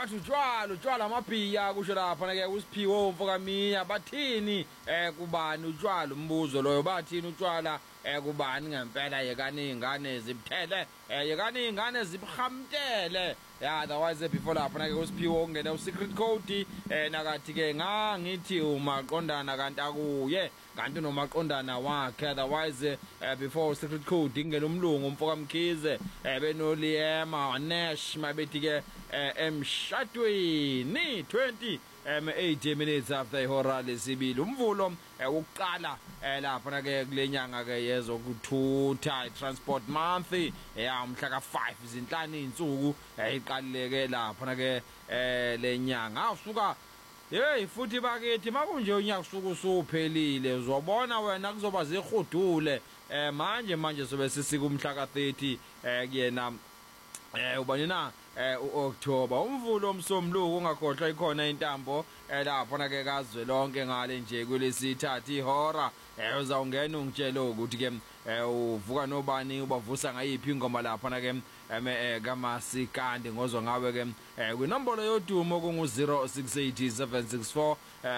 bathi utshwala amabhiya kusho lapha ke uSiphiwo Mfokamiya bathini kubani utshwala umbuzo loyo bathini utshwala kubani ngempela yekani ingane zibuthele yekani ingane zibhamtele otherwise before lapha ke uSiphiwo ungene uSecret Code nakathi ke ngithi umaqondana kanti akuye kanti nomaqondana wakhe otherwise before Secret Code ingene umlungu Mfokamkhize benoliyema Nash mabethi ke emshadweni 8 minutes after ihora lesibili umvulo ukuqala lapha ke kulenyanga ke yezokuthutha transport month umhla ka5 izinhlanu izinsuku iqalileke lapha ke lenyanga usuka futhi bakithi makunje unyaka usuku usuphelile uzobona wena kuzoba zihudule manje sobe sisika umhla ka30 kuyena ubani na uOctober umvulo omsomluko ungakhohlwa ikhona intambo lapha ke kazwe lonke ngale nje kulesithathu ihora uzawungena ungitshela ukuthi ke uvuka nobani ubavusa ngayiphi ingoma lapha ke kaMasikandi ngozwe ngawe ke kwinombolo yodumo kungu 068764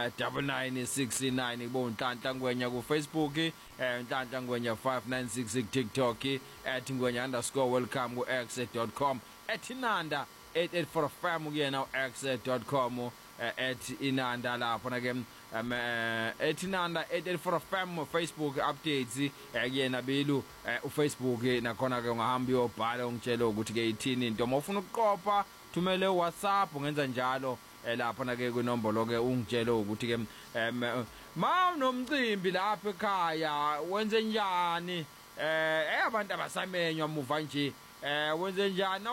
9969 kubonhlanhla ngwenya ku Facebook nhlanhla ngwenya 596 ku TikTok @ngwenya_welcome ku x.com @inanda 884 fm kuyena x.com @inanda lapha ke @inanda 884 fm Facebook updates kuyena belu uFacebook nakhona ke ungahamba uyobhala ungitshela ukuthi ke ithini into mawufuna ukuqopha thumele uWhatsApp ungenza njalo lapha ke kwinombolo ke ungitshela ukuthi ke mawunomcimbi lapha ekhaya wenze njani abantu abasamenywa muva nje wenze njani